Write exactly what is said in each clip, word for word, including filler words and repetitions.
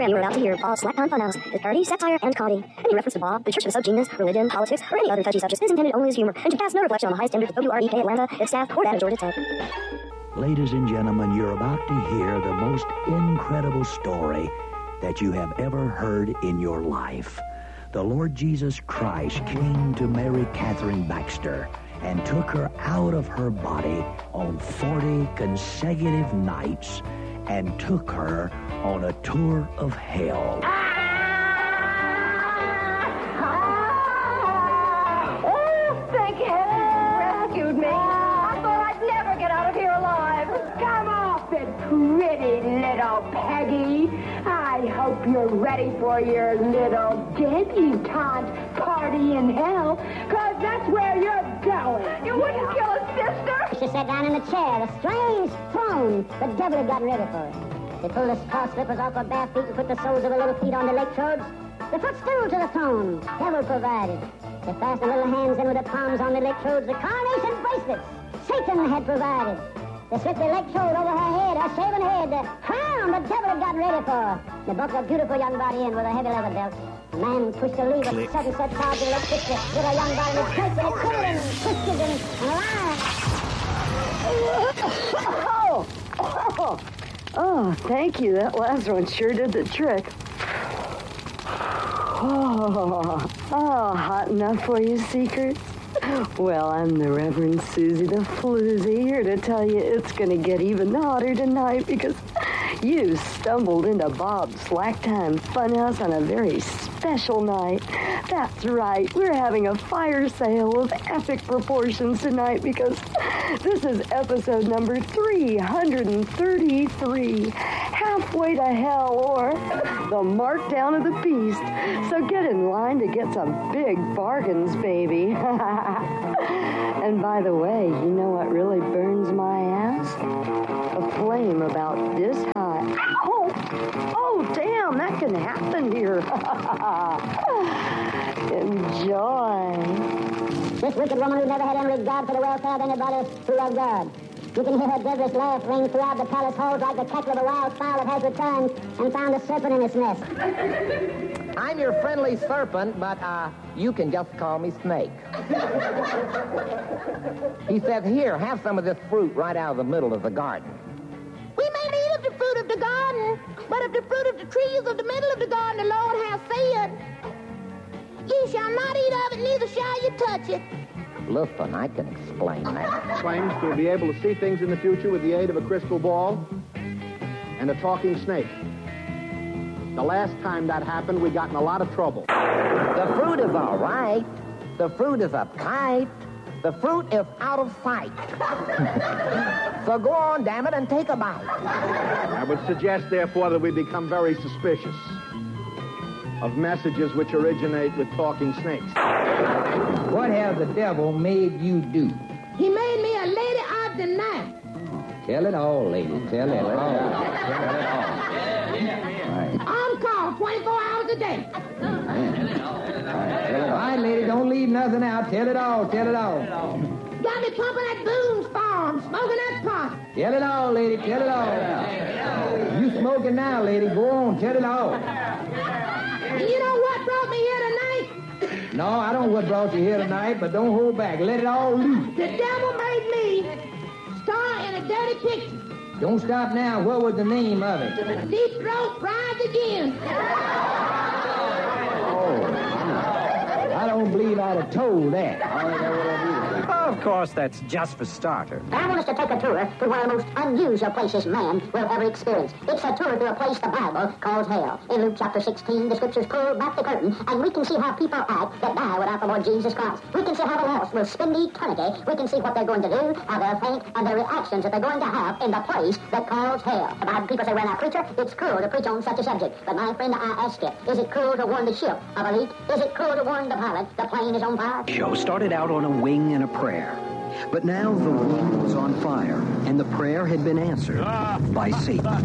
program you're about to hear, Bob's Slack Time Funhouse, is parody, satire, and comedy. Any reference to Bob, the Church of the Subgenius, religion, politics, or any other touchy subject is intended only as humor and to cast no reflection on the high standards of W R E K Atlanta, its staff, or that of Georgia Tech. Ladies and gentlemen, you're about to hear the most incredible story that you have ever heard in your life. The Lord Jesus Christ came to Mary Catherine Baxter and took her out of her body on forty consecutive nights and took her on a tour of hell. Oh, thank heaven you rescued me. I thought I'd never get out of here alive. Come off it, pretty little Peggy. I hope you're ready for your little debutante party in hell, because that's where you're going. You wouldn't yeah. kill a sister? She sat down in the chair, the strange throne the devil had gotten ready for her. They pulled the cross slippers off her bare feet and put the soles of her little feet on the electrodes. The footstool to the throne, devil provided. They fastened the little hands in with the palms on the electrodes, the coronation bracelets Satan had provided. They slipped the electrode over her head, her shaven head, the crown the devil had gotten ready for her. They bucked a beautiful young body in with a heavy leather belt. The man pushed the lever, sudden set charge of electricity with her young body, and snaked and killed and twisted and, and alive. Oh, oh, oh, thank you. That last one sure did the trick. Oh, oh, hot enough for you, Secret? Well, I'm the Reverend Susie the Floozy, here to tell you it's going to get even hotter tonight because you stumbled into Bob's Slack Time Funhouse on a very special night. That's right, we're having a fire sale of epic proportions tonight because this is episode number three hundred thirty-three, halfway to hell, or the markdown of the beast. So get in line to get some big bargains, baby. And by the way, you know what really burns my ass? A flame about this high. Oh, oh, damn, that can happen here. Enjoy. This wicked woman who never had any regard for the welfare of anybody who loved God. You can hear her devilish laugh ring throughout the palace halls like the cackle of a wild fowl that has returned and found a serpent in its nest. I'm your friendly serpent, but uh, you can just call me Snake. He said, here, have some of this fruit right out of the middle of the garden. We may eat of the fruit of the garden, but of the fruit of the trees of the middle of the garden the Lord hath said, ye shall not eat of it, neither shall you touch it. Listen, I can explain that. Claims to be able to see things in the future with the aid of a crystal ball and a talking snake. The last time that happened, we got in a lot of trouble. The fruit is all right. The fruit is uptight. The fruit is out of sight. So go on, damn it, and take a bite. I would suggest, therefore, that we become very suspicious of messages which originate with talking snakes. What has the devil made you do? He made me a lady of the night. Tell it all, lady. Tell it all. Tell it all. Right. On call twenty-four hours a day. All right, all right, lady, don't leave nothing out. Tell it all. Tell it all. Got me pumping at Boone's farm, smoking that pot. Tell it all, lady. Tell it all. You smoking now, lady. Go on. Tell it all. You know what brought me here tonight? No, I don't know what brought you here tonight, but don't hold back. Let it all loose. The devil made me star in a dirty picture. Don't stop now. What was the name of it? Deep Throat Prize Again. Oh, I don't believe I'd have told that. I don't know what I do. Of course, that's just for starters. I want us to take a tour to one of the most unusual places man will ever experience. It's a tour to a place the Bible calls hell. In Luke chapter sixteen, the scriptures pull back the curtain, and we can see how people act that die without the Lord Jesus Christ. We can see how the lost will spend eternity. We can see what they're going to do, how they'll think, and the reactions that they're going to have in the place that calls hell. The Bible people say, well, now, preacher, it's cruel to preach on such a subject. But, my friend, I ask you, is it cruel to warn the ship of a leak? Is it cruel to warn the pilot the plane is on fire? The show started out on a wing and a prayer. But now the wing was on fire, and the prayer had been answered by Satan.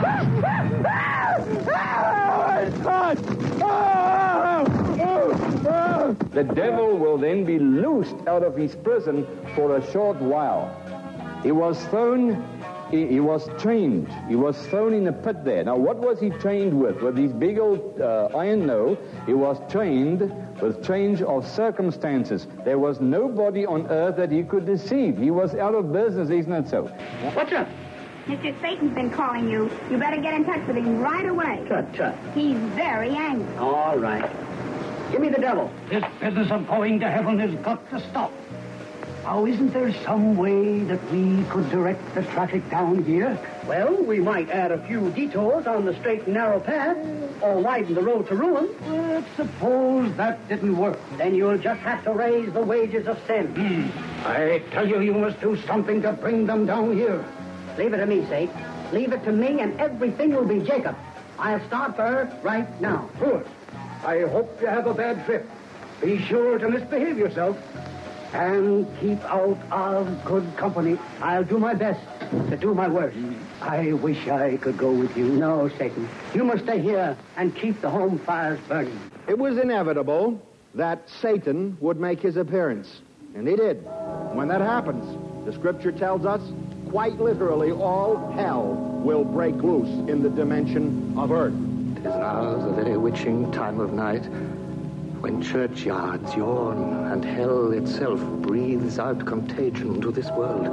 The devil will then be loosed out of his prison for a short while. He was thrown he, he was trained. He was thrown in a pit there. Now, what was he trained with? With these big old uh, iron? No. He was trained with change of circumstances. There was nobody on earth that he could deceive. He was out of business, isn't it so? What's up? Mister Satan's been calling you. You better get in touch with him right away. Tut, tut. He's very angry. All right. Give me the devil. This business of going to heaven has got to stop. Now, isn't there some way that we could direct the traffic down here? Well, we might add a few detours on the straight and narrow path, or widen the road to ruin. But suppose that didn't work. Then you'll just have to raise the wages of sin. Hmm. I tell you, you must do something to bring them down here. Leave it to me, Sate. Leave it to me, and everything will be Jacob. I'll start for right now. Good. I hope you have a bad trip. Be sure to misbehave yourself. And keep out of good company. I'll do my best to do my worst. I wish I could go with you. No, Satan. You must stay here and keep the home fires burning. It was inevitable that Satan would make his appearance. And he did. When that happens, the scripture tells us, quite literally, all hell will break loose in the dimension of earth. It is now the very witching time of night, when churchyards yawn and hell itself breathes out contagion to this world.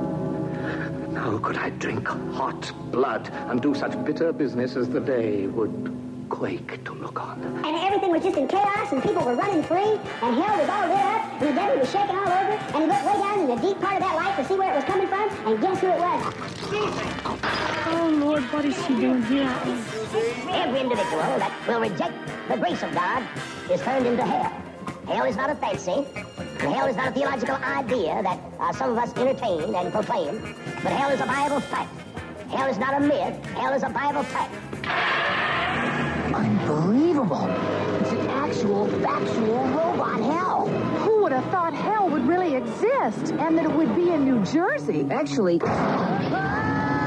Now could I drink hot blood and do such bitter business as the day would quake to look on. And everything was just in chaos, and people were running free, and hell was all lit up, and the devil was shaking all over, and he looked way down in the deep part of that life to see where it was coming from, and guess who it was? Oh, Lord, what is she doing here? Every individual that will reject the grace of God is turned into hell. Hell is not a fancy, and hell is not a theological idea that uh, some of us entertain and proclaim, but hell is a Bible fact. Hell is not a myth. Hell is a Bible fact. Unbelievable. It's an actual, factual robot hell. Who would have thought hell would really exist and that it would be in New Jersey? Actually...